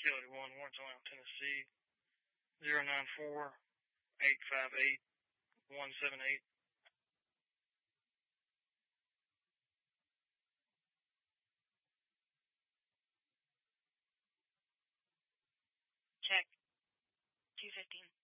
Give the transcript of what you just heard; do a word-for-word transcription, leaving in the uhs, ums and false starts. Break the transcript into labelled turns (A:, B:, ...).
A: Kelly one, Warrentown, Tennessee, zero nine four eight five eight one seven eight.
B: Check. two fifteen.